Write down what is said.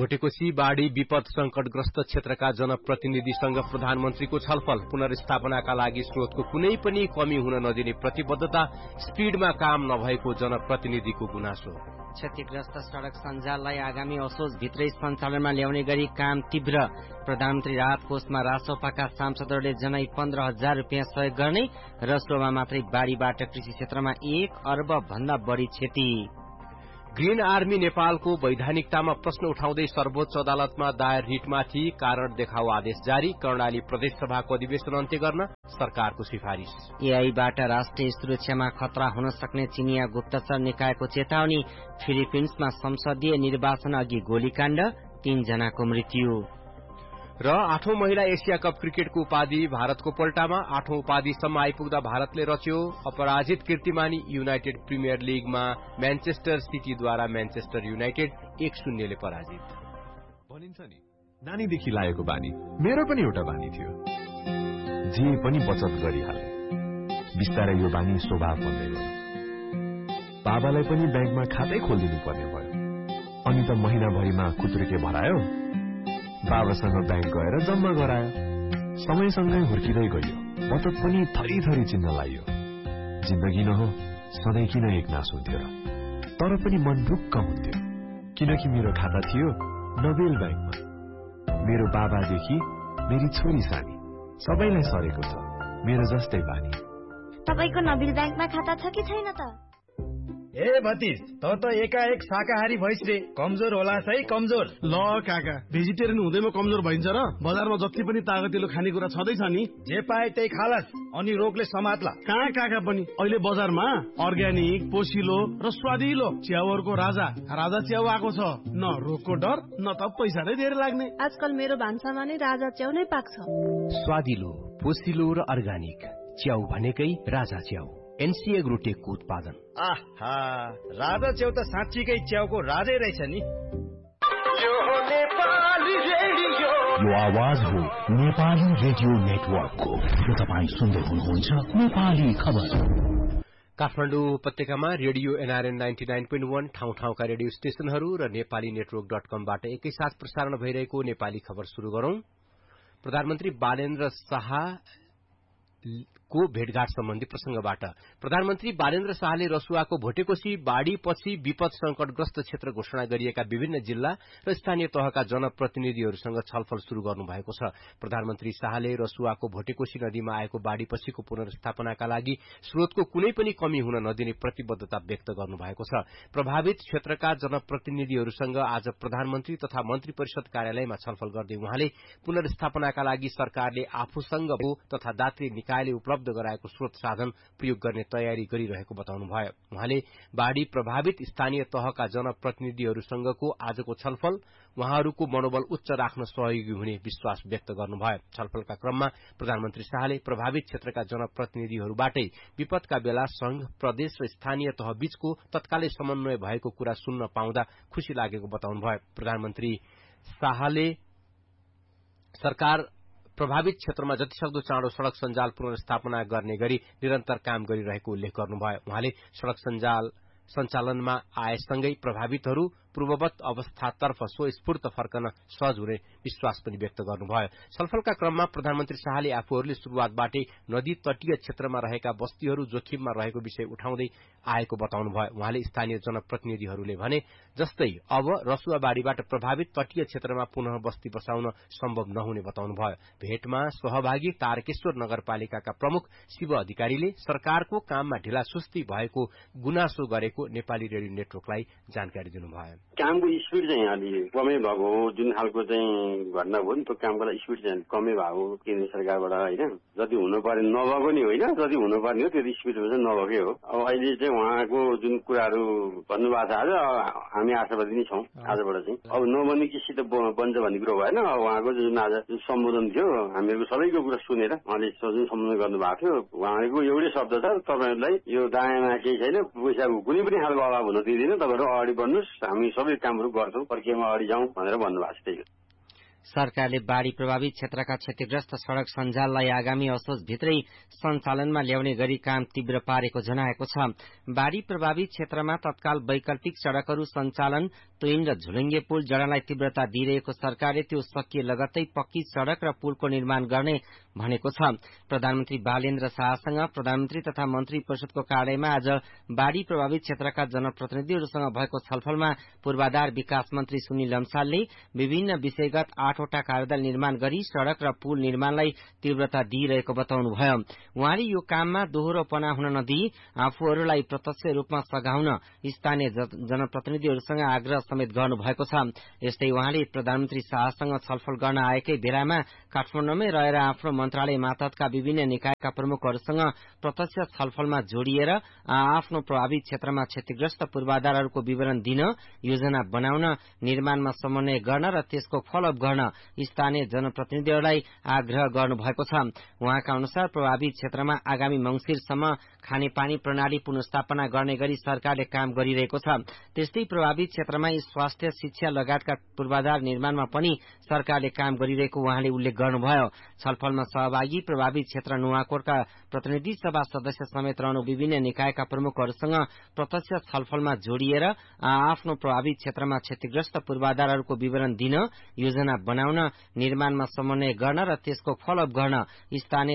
भोटेकोशी बाढ़ी विपद संकटग्रस्त क्षेत्रका जनप्रतिनिधिसँग प्रधानमन्त्रीको छलफल पुनर्स्थापनाका लागि स्रोतको कुनै पनि कमी हुन नदिने प्रतिबद्धता स्पीडमा काम नभएको जनप्रतिनिधिको गुनासो क्षतिग्रस्त सड़क सञ्जाललाई आगामी असोज भित्रै सञ्चालनमा ल्याउने गरी काम तीव्र प्रधानमन्त्री राहत कोषमा रासोपाका सांसदहरूले जनै 15,000 रुपियाँ सहयोग गर्ने रसोमा मात्रै बाढ़ीबाट कृषि क्षेत्रमा 1 अर्ब भन्दा बढ़ी क्षति ग्रीन आर्मी नेपालको वैधानिकतामा प्रश्न उठाउँदै सर्वोच्च अदालतमा दायर रिटमाथि कारण देखाउ आदेश जारी कर्णाली प्रदेशसभाको अधिवेशन अन्त्य गर्न सरकारको सिफारिश एआईबाट राष्ट्रिय सुरक्षामा खतरा हुन सक्ने चिनिया गुप्तचर निकायको चेतावनी फिलिपिन्समा संसदीय निर्वाचन अघि गोलीकाण्ड 3 जनाको मृत्यु र 8औं महिला एशिया कप क्रिकेटको उपाधि भारतको पल्टामा 8औं उपाधिसम्म आइपुग्दा भारतले रच्यो अपराजित कीर्तिमानी United premier लीगमा Manchester सिटीद्वारा Manchester United 1-0 ले पराजित। भनिन्छ नि नानीदेखि लागेको बानी मेरो पनि एउटा बानी थियो, जे पनि बचत गरिहाले। बिस्तारै यो बानी स्वभाव बन्दै गयो। बाबालाई पनि ब्याङ्कमा खातै खोलिदिनु पर्ने भयो। अनि त महिनाभरिमा खुत्रुके भरायो, बाबासँग ब्याङ्क गएर जम्मा गरायो। समयसँगै हुर्किँदै गयो, बचत पनि थरी थरी चिन्न लाग्यो। जिन्दगी न हो सधैँ किन एक नास हुन्थ्यो र, तर पनि मन ढुक्क हुन्थ्यो किनकि मेरो खाता थियो नोबेल ब्याङ्कमा। मेरो बाबादेखि मेरी छोरी सानी सबैलाई सरेको छ मेरो जस्तै बानी। तपाईको नोबेल ब्याङ्कमा खाता छ कि छैन त? ए भतिज, त एकाएक शाकाहारी भइस रे, कमजोर होला है कमजोर। ल काका, भेजिटेरियन हुँदैमा कमजोर भइन्छ र? बजारमा जति पनि तागतिलो खानेकुरा छँदैछ नि, जे पाए त्यही खालास अनि रोगले समात्ला। कहाँ काका पनि अहिले बजारमा अर्ग्यानिक पोसिलो र स्वादिलो च्याउहरूको राजा च्याउ आएको छ। न रोगको डर न त पैसा नै धेरै लाग्ने। आजकल मेरो भान्सामा नै राजा च्याउ नै पाक्छ। स्वादिलो पोसिलो र अर्ग्यानिक च्याउ भनेकै राजा च्याउ, एनसी एग्रोटेकको उत्पादन। आहा, राजा च्याउ त साँच्चीकै च्याउको राजै रहेछ नि। यो आवाज हो नेपाली रेडियो नेटवर्कको। तपाईँ सुन्दै हुनुहुन्छ नेपाली खबर। काठमाडौँ उपत्यकामा रेडियो एनआरएन 99.1 ठाउँ-ठाउँका रेडियो स्टेशनहरू र नेपाली नेटवर्क .com बाट एकैसाथ प्रसारण भइरहेको नेपाली खबर शुरू गरौं। प्रधानमन्त्री बालेन्द्र शाह को भेटघाट सम्बन्धी प्रसंगबाट प्रधानमन्त्री बालेन्द्र शाहले रसुवाको भोटेकोशी बाढ़ीपछि विपद संकटग्रस्त क्षेत्र घोषणा गरिएका विभिन्न जिल्ला र स्थानीय तहका जनप्रतिनिधिहरूसँग छलफल शुरू गर्नुभएको छ। प्रधानमन्त्री शाहले रसुवाको भोटेकोशी नदीमा आएको बाढ़ीपछिको पुनर्स्थापनाका लागि स्रोतको कुनै पनि कमी हुन नदिने प्रतिबद्धता व्यक्त गर्नुभएको छ। प्रभावित क्षेत्रका जनप्रतिनिधिहरूसँग आज प्रधानमन्त्री तथा मन्त्री परिषद कार्यालयमा छलफल गर्दै उहाँले पुनर्स्थापनाका लागि सरकारले आफूसँग तथा दात्री निकायले उपलब्ध गराएको स्रोत साधन प्रयोग गर्ने तयारी गरिरहेको बताउनुभयो। उहाँले बाढ़ी प्रभावित स्थानीय तहका जनप्रतिनिधिहरूसँगको आजको छलफल उहाँहरूको मनोबल उच्च राख्न सहयोगी हुने विश्वास व्यक्त गर्नुभयो। छलफलका क्रममा प्रधानमन्त्री शाहले प्रभावित क्षेत्रका जनप्रतिनिधिहरूबाटै विपदका बेला संघ, प्रदेश र स्थानीय तह बीचको तत्कालै समन्वय भएको कुरा सुन्न पाउँदा खुशी लागेको बताउनुभयो। प्रधानमन्त्री शाहले सरकार प्रभावित क्षेत्रमा जतिसक्दो चाँडो सड़क सञ्जाल पुनर्स्थापना गर्ने गरी निरन्तर काम गरिरहेको उल्लेख गर्नुभयो। उहाँले सड़क सञ्चालनमा आएसँगै प्रभावितहरू पूर्ववत अवस्थातर्फ स्वस्फूर्त फर्कन सहज हुने विश्वास पनि व्यक्त गर्नुभयो। छलफलका क्रममा प्रधानमन्त्री शाहले आफूहरूले शुरूआतबाटै नदी तटीय क्षेत्रमा रहेका बस्तीहरू जोखिममा रहेको विषय उठाउँदै आएको बताउनुभयो। उहाँले स्थानीय जनप्रतिनिधिहरूले भने जस्तै अब रसुवा बाढ़ीबाट प्रभावित तटीय क्षेत्रमा पुनः बस्ती बसाउन सम्भव नहुने बताउनुभयो। भेटमा सहभागी तारकेश्वर नगरपालिकाका प्रमुख शिव अधिकारीले सरकारको काममा ढिलासुस्ती भएको गुनासो गरेको नेपाली रेडियो नेटवर्कलाई जानकारी दिनुभयो। कामको स्पिड चाहिँ अलि कमै भएको हो, जुन खालको चाहिँ घटना भयो नि त्यो कामको स्पिड चाहिँ कमै भएको केन्द्र सरकारबाट होइन। जति हुनुपर्ने नभएको नि होइन, जति हुनुपर्ने हो त्यो स्पिड चाहिँ नभएकै हो। अब अहिले चाहिँ उहाँको जुन कुराहरू भन्नुभएको छ आज हामी आशावादी नै छौँ आजबाट चाहिँ। अब नबन्ने किसित बन्छ भन्ने कुरो भएन। उहाँको जुन आज सम्बोधन थियो हामीहरूको सबैको कुरा सुनेर उहाँले जुन सम्बोधन गर्नुभएको थियो उहाँको एउटै शब्द छ, तपाईँहरूलाई यो दायाँमा केही छैन, पैसाको कुनै पनि खालको अभाव हुन दिँदैन, तपाईँहरू अगाडि बढ्नुहोस्, हामी सबै कामहरू गर्छौँ, प्रक्रियामा अगाडि जाउँ भनेर भन्नुभएको छ। सरकारले बाढ़ी प्रभावित क्षेत्रका क्षतिग्रस्त सड़क सञ्जाललाई आगामी असोजभित्रै सञ्चालनमा ल्याउने गरी काम तीव्र पारेको जनाएको छ। बाढ़ी प्रभावित क्षेत्रमा तत्काल वैकल्पिक सड़कहरू सञ्चालन, तुइम र झुलुङ्गे पुल जडालाई तीव्रता दिइरहेको सरकारले त्यो सकिए लगत्तै पक्की सड़क र पुलको निर्माण गर्ने भनेको छ। प्रधानमन्त्री बालेन्द्र शाहसँग प्रधानमन्त्री तथा मन्त्री परिषदको कार्यालयमा आज बाढ़ी प्रभावित क्षेत्रका जनप्रतिनिधिहरूसँग भएको छलफलमा पूर्वाधार विकास मन्त्री सुनिल लम्सालले विभिन्न विषयगत 8वटा कार्यदल निर्माण गरी सड़क र पुल निर्माणलाई तीव्रता दिइरहेको बताउनुभयो। उहाँले यो काममा दोहोरोपना हुन नदिई आफूहरूलाई प्रत्यक्ष रूपमा सघाउन स्थानीय जनप्रतिनिधिहरूसँग आग्रह समेत गर्नुभएको छ। यस्तै उहाँले प्रधानमन्त्री शाहसँग छलफल गर्न आएकै बेलामा काठमाडौँमै रहेर आफ्नो मन्त्रालय मातहतका विभिन्न निकायका प्रमुखहरूसँग प्रत्यक्ष छलफलमा जोडिएर आफ्नो प्रभावित क्षेत्रमा क्षतिग्रस्त पूर्वाधारहरूको विवरण दिन, योजना बनाउन, निर्माणमा समन्वय गर्न र त्यसको फलोअप गर्न स्थानीय जनप्रतिनिधिहरूलाई आग्रह गर्नुभएको छ। उहाँका अनुसार प्रभावित क्षेत्रमा आगामी मंसिरसम्म खानेपानी प्रणाली पुनर्स्थापना गर्ने गरी सरकारले काम गरिरहेको छ। त्यस्तै प्रभावित क्षेत्रमा स्वास्थ्य, शिक्षा लगायतका पूर्वाधार निर्माणमा पनि सरकारले काम गरिरहेको उहाँले उल्लेख गर्नुभयो। छलफलमा सहभागी प्रभावित क्षेत्र नुवाकोटका प्रतिनिधि सभा सदस्य समेत रहनु विभिन्न निकायका प्रमुखहरूसँग प्रत्यक्ष छलफलमा जोडिएर आफ्नो प्रभावित क्षेत्रमा क्षतिग्रस्त पूर्वाधारहरूको विवरण दिन, योजना बनाउन, निर्माणमा समन्वय गर्न र त्यसको फलोअप गर्न स्थानीय